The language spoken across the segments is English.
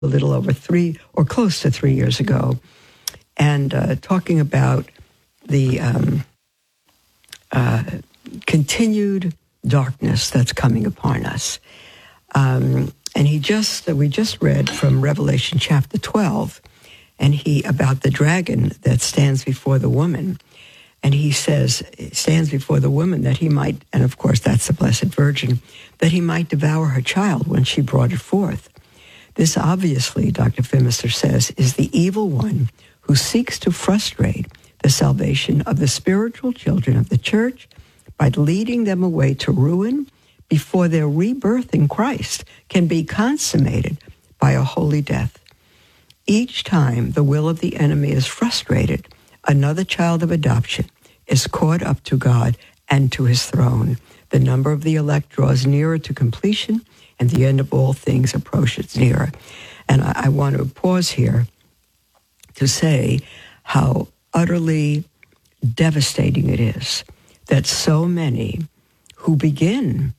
a little over 3 or close to 3 years ago, and talking about the continued darkness that's coming upon us. And we just read from Revelation chapter 12, and about the dragon that stands before the woman. And he says, stands before the woman that he might, and of course that's the Blessed Virgin, that he might devour her child when she brought it forth. This obviously, Dr. Phimister says, is the evil one who seeks to frustrate the salvation of the spiritual children of the church by leading them away to ruin before their rebirth in Christ can be consummated by a holy death. Each time the will of the enemy is frustrated, another child of adoption is caught up to God and to his throne. The number of the elect draws nearer to completion, and the end of all things approaches nearer. And I want to pause here to say how utterly devastating it is that so many who begin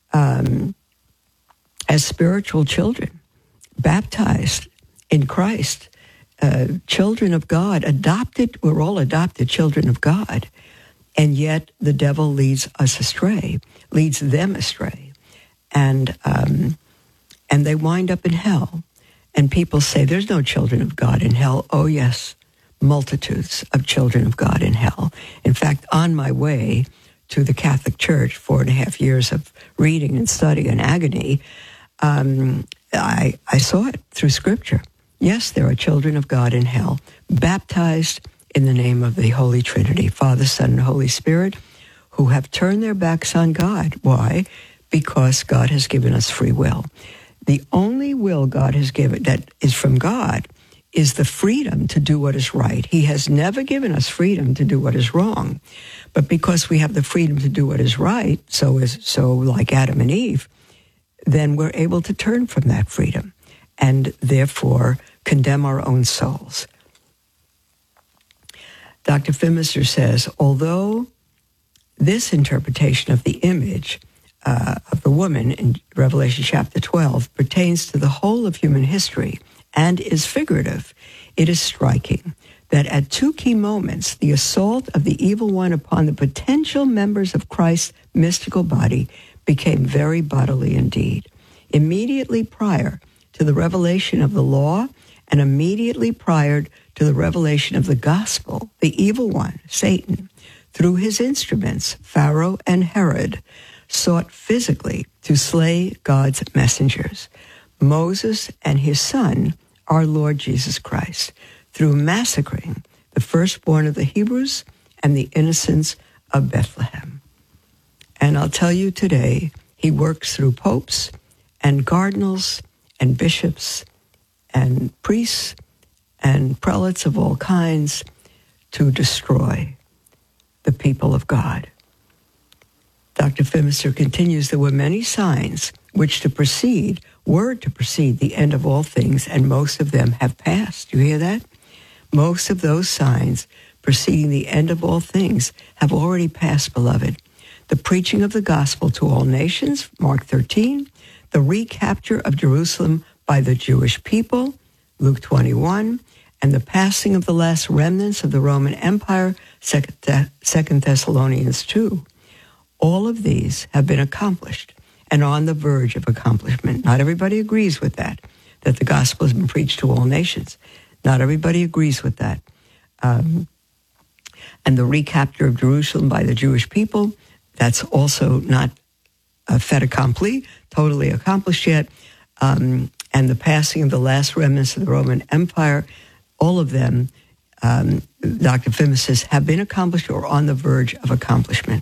as spiritual children, baptized in Christ, children of God, adopted, we're all adopted children of God, and yet the devil leads us astray, leads them astray, and they wind up in hell. And people say, there's no children of God in hell. Oh, yes, multitudes of children of God in hell. In fact, on my way to the Catholic Church, 4.5 years of reading and study and agony, I saw it through Scripture. Yes, there are children of God in hell, baptized in the name of the Holy Trinity, Father, Son, and Holy Spirit, who have turned their backs on God. Why? Because God has given us free will. The only will God has given that is from God is the freedom to do what is right. He has never given us freedom to do what is wrong. But because we have the freedom to do what is right, so like Adam and Eve, then we're able to turn from that freedom and therefore condemn our own souls. Dr. Phimister says, although this interpretation of the image of the woman in Revelation chapter 12 pertains to the whole of human history and is figurative, it is striking that at two key moments, the assault of the evil one upon the potential members of Christ's mystical body became very bodily indeed. Immediately prior to the revelation of the law and immediately prior to the revelation of the gospel, the evil one, Satan, through his instruments, Pharaoh and Herod, sought physically to slay God's messengers, Moses and his son, our Lord Jesus Christ, through massacring the firstborn of the Hebrews and the innocents of Bethlehem. And I'll tell you today, he works through popes and cardinals and bishops and priests and prelates of all kinds to destroy the people of God. Dr. Phimister continues, there were many signs were to precede the end of all things, and most of them have passed. You hear that? Most of those signs preceding the end of all things have already passed, beloved. The preaching of the gospel to all nations, Mark 13, the recapture of Jerusalem by the Jewish people, Luke 21, and the passing of the last remnants of the Roman Empire, 2 Thessalonians 2. All of these have been accomplished and on the verge of accomplishment. Not everybody agrees with that the gospel has been preached to all nations. Not everybody agrees with that. And the recapture of Jerusalem by the Jewish people, that's also not fait accompli, totally accomplished yet. And the passing of the last remnants of the Roman Empire, all of them, Dr. Phimister says, have been accomplished or on the verge of accomplishment.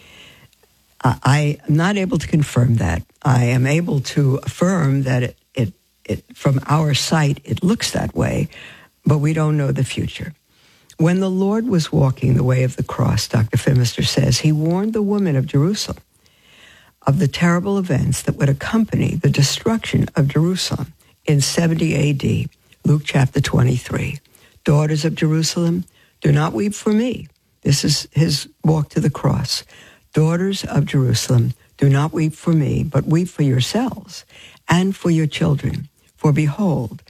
I am not able to confirm that. I am able to affirm that it from our sight, it looks that way, but we don't know the future. When the Lord was walking the way of the cross, Dr. Phimister says, he warned the women of Jerusalem of the terrible events that would accompany the destruction of Jerusalem in 70 A.D., Luke chapter 23. Daughters of Jerusalem, do not weep for me. This is his walk to the cross. Daughters of Jerusalem, do not weep for me, but weep for yourselves and for your children. For behold,